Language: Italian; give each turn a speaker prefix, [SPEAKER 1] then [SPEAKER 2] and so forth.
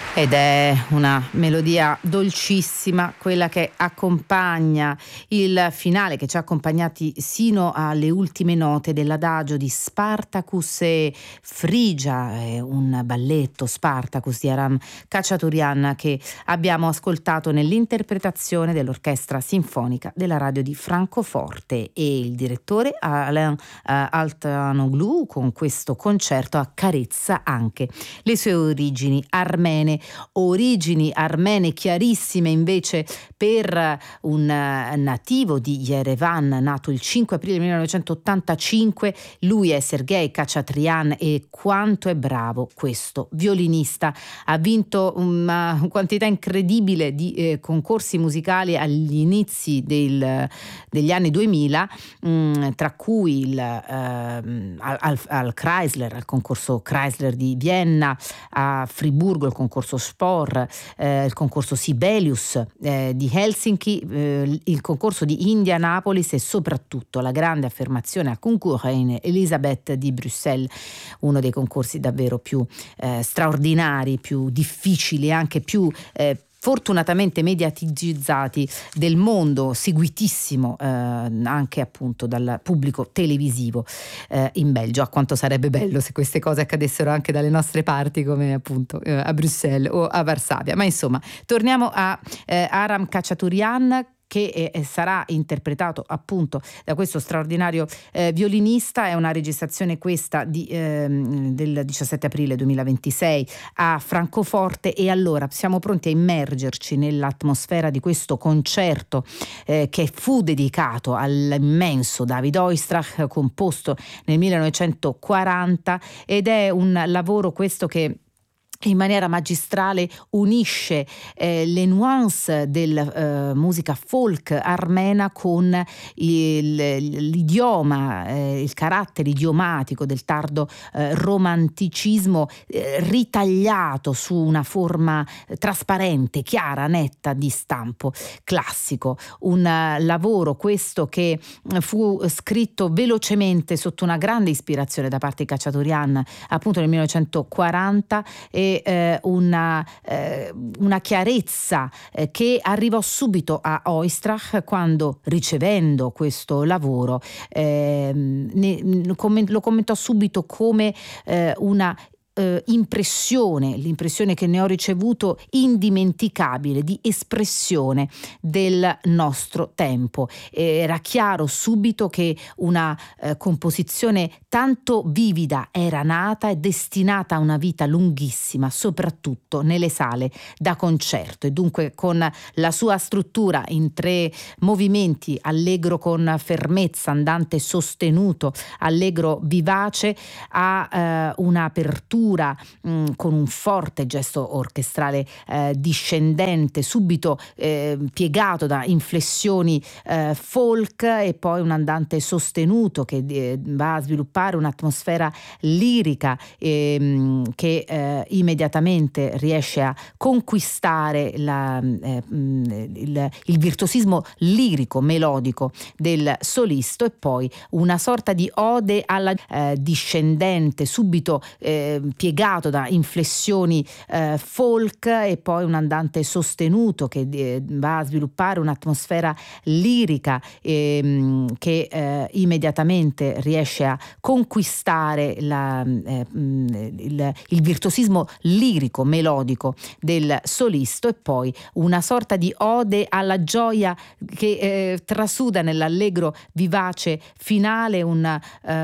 [SPEAKER 1] Ed è una melodia dolcissima, quella che accompagna il finale, che ci ha accompagnati sino alle ultime note dell'adagio di Spartacus e Frigia, un balletto Spartacus di Aram Khachaturian che abbiamo ascoltato nell'interpretazione dell'Orchestra Sinfonica della Radio di Francoforte, e il direttore Alain Altanoglu con questo concerto accarezza anche le sue origini armene chiarissime invece per un nativo di Yerevan, nato il 5 aprile 1985. Lui è Sergei Khachaturian, e quanto è bravo questo violinista. Ha vinto una quantità incredibile di concorsi musicali agli inizi degli anni 2000, tra cui al Chrysler, al concorso Chrysler di Vienna, a Friburgo il concorso Spohr, il concorso Sibelius di Helsinki, il concorso di Indianapolis, e soprattutto la grande affermazione a Concours Elisabeth di Bruxelles, uno dei concorsi davvero più straordinari, più difficili, anche più fortunatamente mediatizzati del mondo, seguitissimo anche appunto dal pubblico televisivo in Belgio. A quanto sarebbe bello se queste cose accadessero anche dalle nostre parti, come appunto a Bruxelles o a Varsavia. Ma insomma, torniamo a Aram Khachaturian, che sarà interpretato appunto da questo straordinario violinista. È una registrazione questa del 17 aprile 2026 a Francoforte, e allora siamo pronti a immergerci nell'atmosfera di questo concerto che fu dedicato all'immenso David Oistrakh, composto nel 1940, ed è un lavoro questo che in maniera magistrale unisce le nuance della musica folk armena con l'idioma, il carattere idiomatico del tardo romanticismo, ritagliato su una forma trasparente, chiara, netta, di stampo classico. Un lavoro questo che fu scritto velocemente sotto una grande ispirazione da parte di Khachaturian appunto nel 1940, e una chiarezza che arrivò subito a Oistrakh quando, ricevendo questo lavoro, lo commentò subito come una l'impressione che ne ho ricevuto indimenticabile di espressione del nostro tempo. Era chiaro subito che una composizione tanto vivida era nata e destinata a una vita lunghissima, soprattutto nelle sale da concerto, e dunque con la sua struttura in 3 movimenti, allegro con fermezza, andante sostenuto, allegro vivace, ha un'apertura con un forte gesto orchestrale discendente, subito piegato da inflessioni folk, e poi un andante sostenuto che va a sviluppare un'atmosfera lirica che immediatamente riesce a conquistare il virtuosismo lirico melodico del solista, e poi una sorta di ode alla discendente, subito piegato da inflessioni folk, e poi un andante sostenuto che va a sviluppare un'atmosfera lirica che immediatamente riesce a conquistare il virtuosismo lirico melodico del solista, e poi una sorta di ode alla gioia che trasuda nell'allegro vivace finale, un